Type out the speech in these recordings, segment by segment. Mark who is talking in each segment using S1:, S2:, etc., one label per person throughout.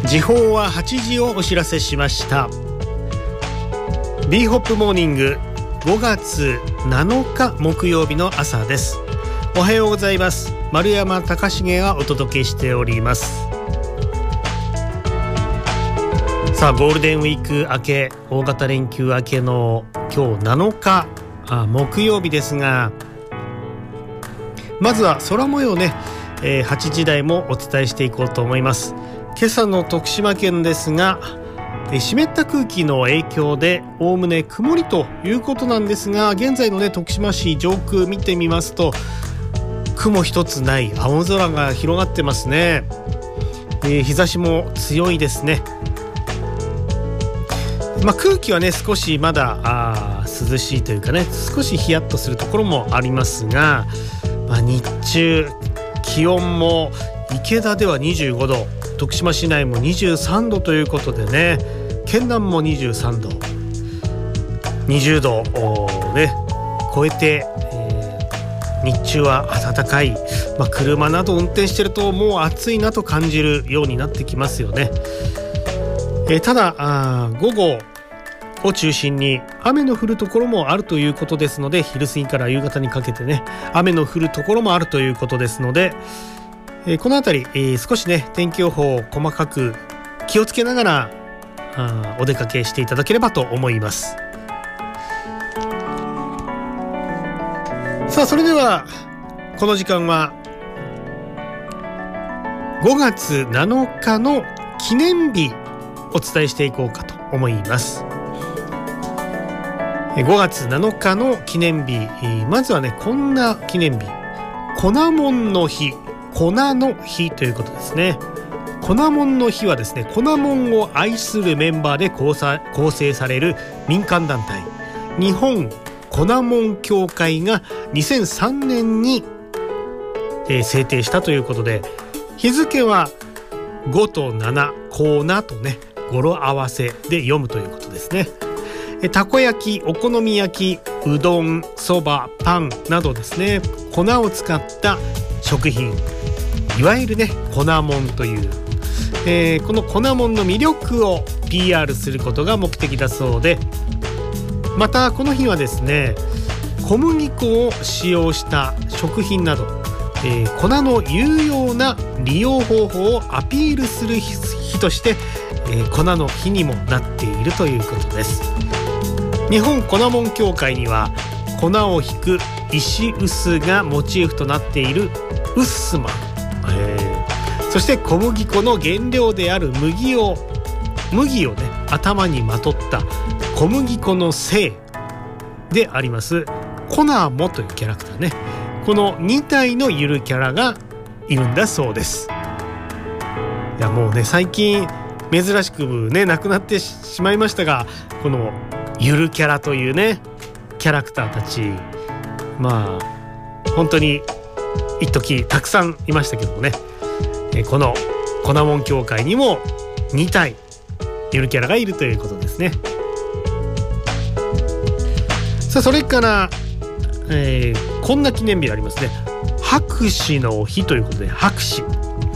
S1: 時報は8時をお知らせしました。 B ホップモーニング5月7日木曜日の朝です。おはようございます。丸山貴重がお届けしております。さあゴールデンウィーク明け、大型連休明けの今日7日木曜日ですが、まずは空模様ね、8時台もお伝えしていこうと思います。今朝の徳島県ですが、湿った空気の影響でおおむね曇りということなんですが、現在のね徳島市上空見てみますと、雲一つない青空が広がってますね。日差しも強いですね。空気はね少しまだ涼しいというかね、少しヒヤッとするところもありますが、日中気温も池田では25度、徳島市内も23度ということでね、県南も23度、20度をね超えて、日中は暖かい、車など運転してるともう暑いなと感じるようになってきますよね。ただ午後を中心に雨の降るところもあるということですので、昼過ぎから夕方にかけてね雨の降るところもあるということですので、このあたり、少しね天気予報を細かく気をつけながらお出かけしていただければと思います。さあそれではこの時間は5月7日の記念日お伝えしていこうかと思います。5月7日の記念日、まずはねこんな記念日、粉もんの日、粉の日ということですね。粉もんの日はですね、粉もんを愛するメンバーで構成される民間団体日本粉もん協会が2003年に、制定したということで、日付は5と7、粉とね語呂合わせで読むということですね。たこ焼き、お好み焼き、うどん、そば、パンなどですね、粉を使った食品、いわゆるね粉もんという、この粉もんの魅力を PR することが目的だそうで、またこの日はですね小麦粉を使用した食品など、粉の有用な利用方法をアピールする日として、粉の日にもなっているということです。日本粉もん協会には粉をひく石臼がモチーフとなっているウッスマン、そして小麦粉の原料である麦をね頭にまとった小麦粉の精でありますコナモというキャラクターね、この2体のゆるキャラがいるんだそうです。いやもうね最近珍しくね亡くなってしまいましたが、このゆるキャラというねキャラクターたち、本当に一時たくさんいましたけどもね、この粉もん協会にも2体ゆるキャラがいるということですね。さあそれから、こんな記念日がありますね。博士の日ということで、博士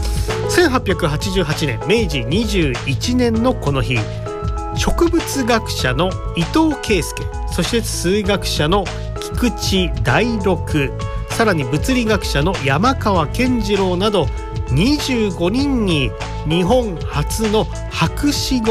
S1: 1888年明治21年のこの日、植物学者の伊藤圭介、そして数学者の菊池大六、さらに物理学者の山川健次郎など25人に日本初の博士号